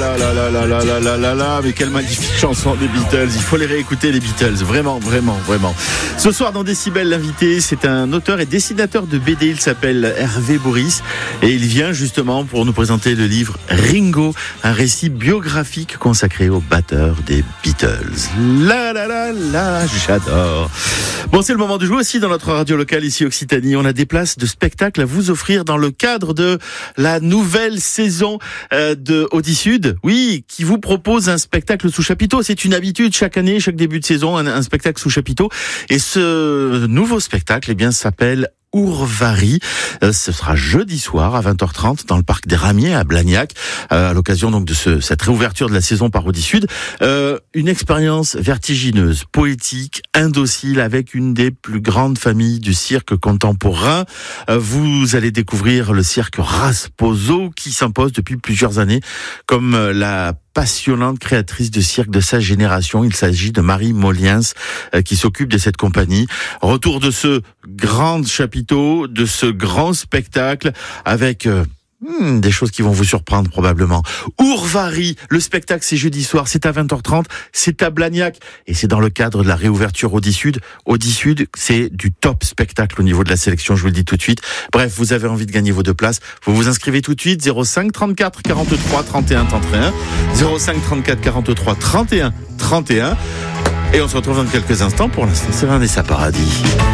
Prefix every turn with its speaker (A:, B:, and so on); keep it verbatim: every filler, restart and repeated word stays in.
A: là là là là là là là là là, mais quelle magnifique chanson des Beatles. Il faut les réécouter, les Beatles, vraiment, vraiment, vraiment. Ce soir dans Décibel, l'invité, c'est un auteur et dessinateur de B D. Il s'appelle Hervé Boris et il vient justement pour nous présenter le livre Ringo, un récit biographique consacré au batteur des Beatles. La la la la, j'adore. Bon, c'est le moment de jouer aussi dans notre radio locale ici Occitanie. On a des places de spectacle à vous offrir dans le cadre de la nouvelle saison euh, de Audi Sud. Oui, qui vous propose un spectacle sous chapiteau. C'est une habitude chaque année, chaque début de saison, un, un spectacle sous chapiteau. Et ce nouveau spectacle, eh bien, s'appelle Ourvari. Euh, ce sera jeudi soir à vingt heures trente dans le parc des Ramiers à Blagnac, euh, à l'occasion donc de ce, cette réouverture de la saison par Audi Sud. Euh, une expérience vertigineuse, poétique, indocile, avec une des plus grandes familles du cirque contemporain. Euh, vous allez découvrir le cirque Rasposo qui s'impose depuis plusieurs années comme euh, la passionnante créatrice de cirque de sa génération. Il s'agit de Marie Moliens euh, qui s'occupe de cette compagnie. Retour de ce grand chapiteau, de ce grand spectacle avec euh, hmm, des choses qui vont vous surprendre probablement. Ourvari, le spectacle c'est jeudi soir, c'est à vingt heures trente, c'est à Blagnac et c'est dans le cadre de la réouverture Audi Sud. Audi Sud, c'est du top spectacle au niveau de la sélection, je vous le dis tout de suite. Bref, vous avez envie de gagner vos deux places, vous vous inscrivez tout de suite, zéro cinq trente-quatre quarante-trois trente et un trente et un, zéro cinq trente-quatre quarante-trois trente et un trente et un, et on se retrouve dans quelques instants. Pour l'instant, c'est Vanessa Paradis.